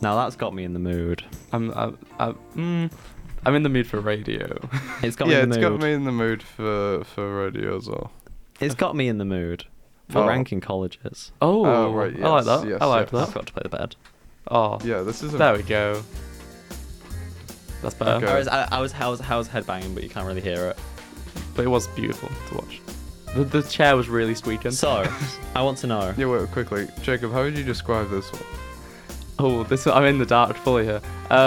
Now that's got me in the mood. I'm in the mood for radio. It's got me in the mood. Yeah, it's got me in the mood for radio as well. It's got me in the mood for ranking colleges. Oh, right, I like yes, that. yes, I like I that. forgot to play the bed. Oh, Yeah, this is there we go. That's better. Okay. I was headbanging, but you can't really hear it. But it was beautiful to watch. The chair was really squeaking. So, I want to know. Yeah, wait, quickly. Jacob, how would you describe this one? Oh, I'm in the dark fully here.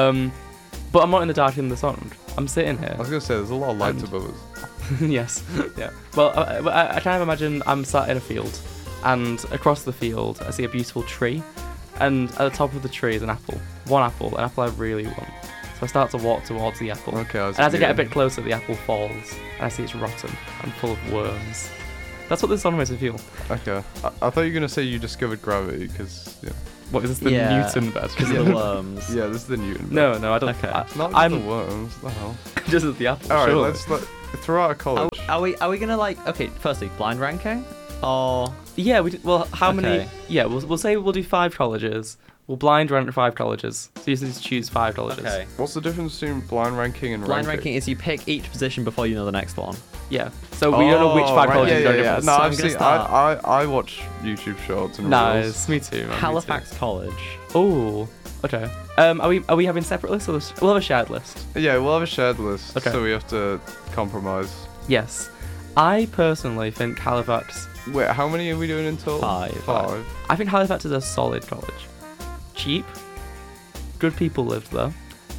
But I'm not in the dark in the sound. I'm sitting here. I was going to say, there's a lot of lights And- above us. Yes. Yeah. Well, I kind of imagine I'm sat in a field, and across the field I see a beautiful tree, and at the top of the tree is an apple. One apple, an apple I really want. So I start to walk towards the apple. Okay, And as I get a bit closer, the apple falls, and I see it's rotten and full of worms. That's what this song makes me feel. Okay. I thought you were going to say you discovered gravity, because, yeah. What is this, the Yeah. Newton bed? Because of the worms. Yeah, this is the Newton. bed. No, I don't. Okay. Not I'm the worms, the hell. just as the apple. Alright, surely. let's throughout college. Are we gonna like? Okay, firstly, blind ranking, or Yeah, well, how many? Okay. Yeah, we'll say we'll do 5 colleges. We'll blind rank 5 colleges. So you just need to choose 5 colleges. okay. What's the difference between blind ranking and Blind ranking is you pick each position before you know the next one. Yeah. So we don't know which 5 right, colleges yeah, are yeah, going yeah. to No, So I've I'm gonna seen. start- I watch YouTube shorts and reels. Nice, me too. Man, Halifax College. Oh, okay. Are we having separate lists or we'll have a shared list? Yeah, we'll have a shared list, Okay. so we have to compromise. Yes. I personally think Halifax. Wait, how many are we doing in total? 5. 5. I think Halifax is a solid college. Cheap. Good people lived there.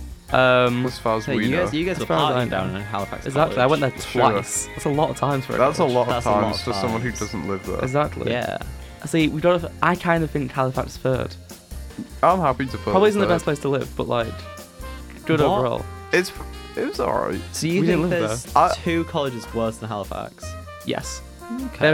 As far as Hey, we you know. guys were As far as I partying down know. in Halifax. Exactly. I went there Sure. twice. That's a lot of times for a That's a college. lot of That's a lot times of for someone who times. doesn't live there. Exactly. Yeah. See, we don't. I kind of think Halifax third. I'm happy to put Probably it isn't the there. best place to live, but like, good What? overall. It was alright. So you We didn't think live there's there. 2 colleges worse than Halifax? Yes. Okay.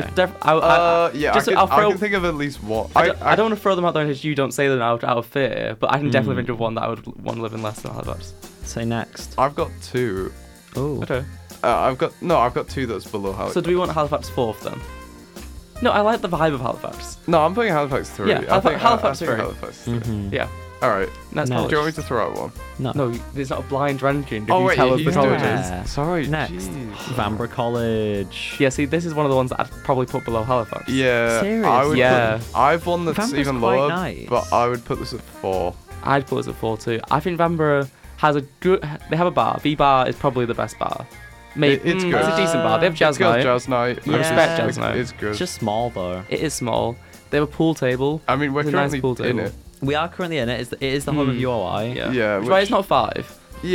Yeah, just- I I'll can throw- think of at least one. I don't want to throw them out there because you don't say them out of fear, but I can definitely Hmm. think of one that I would want to live in less than Halifax. Say next. I've got 2. Oh. Okay. I've got 2 that's below Halifax. So do we want Halifax 4th then? No, I like the vibe of Halifax. No, I'm putting Halifax 3. Yeah, Halifax I think 3. Halifax 3. Mhm. Yeah, Alright. that's No. college. Do you want me to throw out one? No. No, there's not a blind ranking. If Oh, you wait, tell yeah, us the he's doing colleges. it. Sorry. Next. jeez. Vanbrugh College. Yeah, see, this is one of the ones that I'd probably put below Halifax. Yeah. Serious? I would Yeah. I've one that's Vanbragh's even quite lower, nice. but I would put this at 4. I'd put us at 4 too. I think Vanbrugh has a good. They have a bar. V Bar is probably the best bar. Maybe It's good. It's a decent bar. They have jazz It's got night. jazz night. I respect jazz night. It's good. It's just small though. It is small. They have a pool table. I mean, we're It's a nice currently pool in table. it. We are currently in it. It is the home of Hmm. UOI. Yeah. Yeah, Which is why which- it's not 5.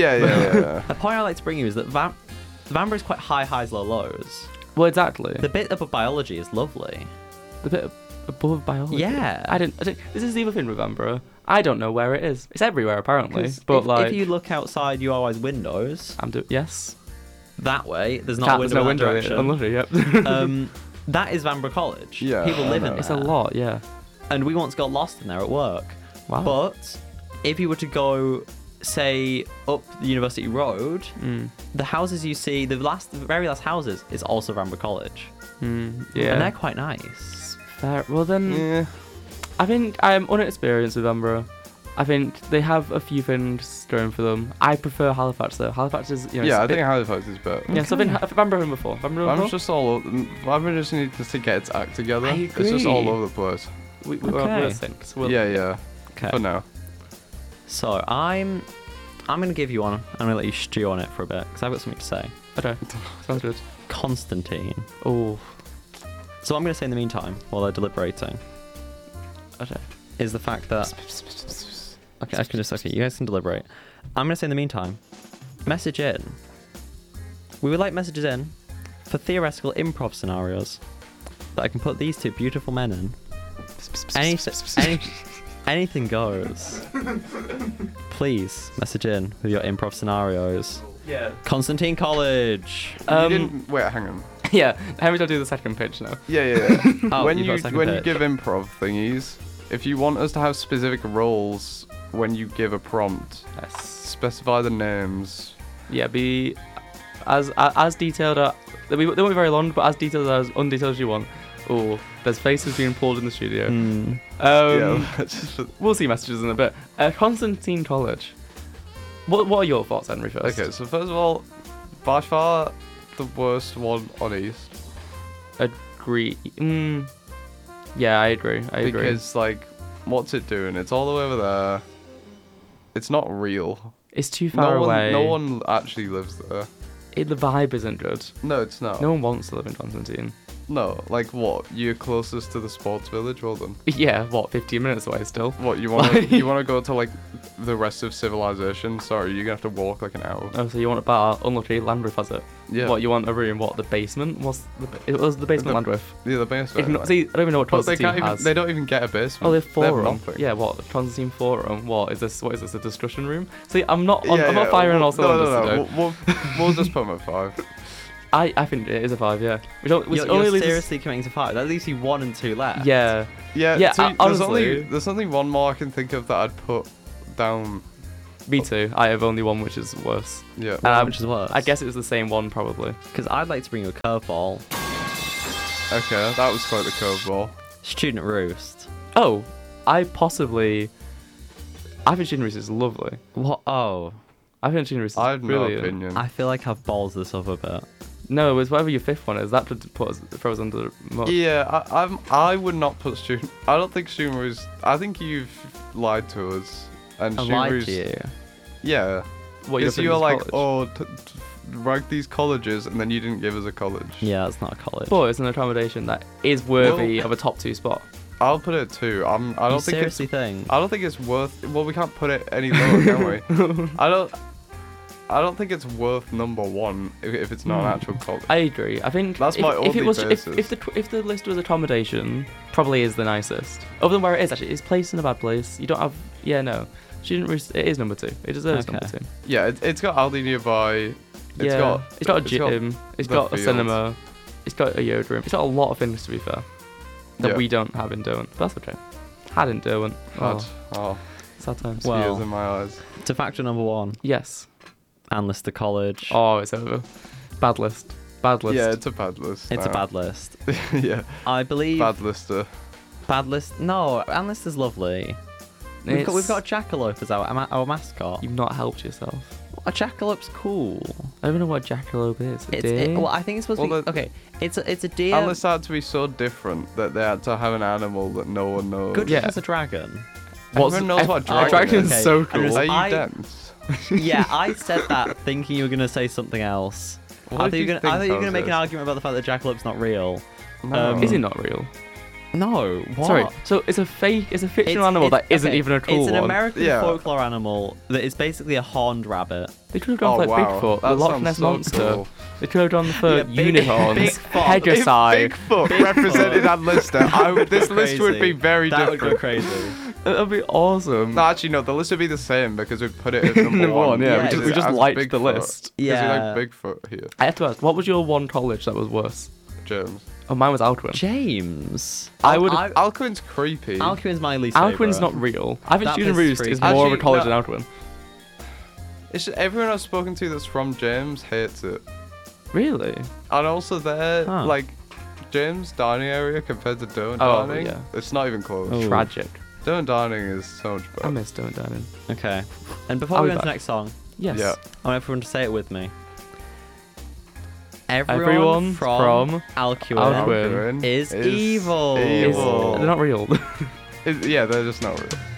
Yeah. A point I like to bring you is that Vanbrugh is quite high highs, low lows. Well, exactly. The bit above biology is lovely. The bit above biology. Yeah. I didn't. This is the other thing with Vanbrugh. I don't know where it is. It's everywhere apparently. 'Cause But if, like, if you look outside UOI's windows, yes. that way, there's not Can't- a window there's no in that direction. Unlucky. Yep. That is Vanbrugh College. Yeah, People I live know. in there. It's a lot. Yeah. And we once got lost in there at work. Wow. But if you were to go, say, up the University Road, the houses you see, the very last houses, is also Vanbrugh College. Yeah. And they're quite nice. Fair. Well then, Yeah. I think I'm unexperienced with Vanbrugh. I think they have a few things going for them. I prefer Halifax though. Halifax is, Yeah, it's a I bit- think Halifax is better. Yeah, so I've been Vanbrugh before. Vanbrugh I'm before? just Vanbrugh just needs to get its act together. I It's just all agree. over the place. We're Okay. synced. So Yeah. Okay. For now. So I'm gonna give you one. I'm gonna let you stew on it for a bit because I've got something to say. Okay. Sounds good. Constantine. Oh. So what I'm gonna say in the meantime, while they're deliberating, Okay. is the fact that you guys can deliberate. I'm gonna say in the meantime, message in. We would like messages in for theoretical improv scenarios that I can put these 2 beautiful men in. Anything goes. Please message in with your improv scenarios. Yeah. Constantine College. You didn't, wait, hang on. Yeah. How will do the second pitch now? Yeah. Oh, when you've got a second when you pitch. give improv thingies, if you want us to have specific roles when you give a prompt, Yes. specify the names. Yeah. Be as detailed. They won't be very long, but as detailed as undetailed as you want. Oh, there's faces being pulled in the studio. Hmm. We'll see messages in a bit. Constantine College. What are your thoughts, Henry, first? Okay, so first of all, by far the worst one on East. Agree. Yeah, I agree. I agree. Because, like, what's it doing? It's all the way over there. It's not real. It's too far away. No one actually lives there. The vibe isn't good. No, it's not. No one wants to live in Constantine. No, like what? You're closest to the sports village, well then. Yeah, what, 15 minutes away still? What, you wanna go to like the rest of civilization? Sorry, you're gonna have to walk like an hour. Oh, so you want to buy our unlucky Landriff, has it? Yeah. What, you want a room? What, the basement? It was the basement Landriff. Yeah, the basement. See, I don't even know what But they Constantine can't has. they don't even get a basement. Oh, they have They forum. have nothing. Yeah, what, Constantine Forum? What is this? A discussion room? See, I'm not Yeah, I'm not firing all cylinders today. We'll just put them at 5. I think it is a 5, yeah. Which You're only leaves us- seriously committing to 5. That leaves you 1 and 2 left. Yeah. Yeah, Yeah, honestly. there's only one more I can think of that I'd put down. Me too. I have only one which is worse. Yeah. Which is worse? I guess it was the same one probably. Because I'd like to bring you a curveball. Okay, that was quite the curveball. Student Roost. Oh, I think Student Roost is lovely. What? Oh. I think Student Roost is I have no brilliant. opinion. I feel like I've balls this up a bit. No, it's whatever your 5th one is. That would throw us under the mud. Yeah, I would not put student. I don't think student roost. I think you've lied to us. And I student lied roost. to you. Yeah. What Because your you were like, college? rank these colleges, and then you didn't give us a college. Yeah, it's not a college. But it's an accommodation that is worthy of a top 2 spot. I'll put it at 2. I You don't think seriously think? I don't think it's worth. Well, we can't put it any lower, can we? I don't think it's worth number 1 if it's not an actual college. I agree. I think That's my if it only was basis. if the list was accommodation, probably is the nicest. Other than where it is, actually, it's placed in a bad place. You don't have. Yeah, no. Student Roost. It is number 2. It deserves Okay. number 2. Yeah, it's got Aldi nearby. It's got a gym. It's the got a field. cinema. It's got a yoga room. It's got a lot of things, to be fair, that Yeah. we don't have in Derwent. But that's okay. Had in Derwent. God, Oh, sad times. Well- tears in my eyes. To factor number 1, Yes. Anlister College. Oh, it's over. Bad list. Bad list. Yeah, it's a bad list. It's a now. bad list. Yeah, I believe. bad lister. Bad list. No, Anlister's lovely. We've got a jackalope as our mascot. You've not helped yourself. A jackalope's cool. I don't even know what a jackalope is. A It's deer? well, I think it's supposed Well, to be okay. It's a deer. Alice had to be so different that they had to have an animal that no one knows. Good Yeah. as a dragon. Everyone knows what a dragon dragon's is. so And cool. it's- Are you I- dense? Yeah, I said that thinking you were gonna say something else. What I did thought you you were gonna think I make was? an argument about the fact that jackalope's not real. No. Is it not real? No, what? Sorry. So it's a fictional animal that isn't okay, even a cool It's an one. American Yeah. folklore animal that is basically a horned rabbit. They could have gone for Oh, like wow. Bigfoot, That the Loch sounds Ness so monster. cool. They could have gone for Yeah, big- unicorns, Bigfoot. Pegasi. Bigfoot represented that list. This list would be very That would different. go crazy. That would be awesome. No, actually, no. The list would be the same because we'd put it at number Number one, yeah, we just- we just liked the list. Because Yeah. we like Bigfoot here, I have to ask, what was your one college that was worse? James. Oh, mine was Alcuin. James. I would. Alcuin's creepy. Alcuin's my least Alcuin's favourite. not real. I think That Student place is Roost is freaky. more of a Actually, college no. than Alcuin. It's just, everyone I've spoken to that's from James hates it, Really? and also their Huh. like James dining area compared to Doe and Oh, dining, yeah. it's not even close. Oh. Tragic. Doe and dining is so much I better. miss Don't Dining. Okay. And before I'll we be go into the back. next song, Yes. Yeah. I want everyone to say it with me. Everyone from Alcuin Alcuin Alcuin is evil. evil. They're not real. Yeah, they're just not real.